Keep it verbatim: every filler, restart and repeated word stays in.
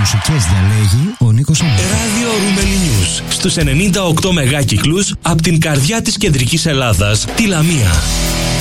μουσικές διαλέγει ο Νίκος Αμπέλος. Ράδιο Ρούμελι News στους ενενήντα οκτώ μεγάκυκλους από την καρδιά της κεντρικής Ελλάδας, τη Λαμία.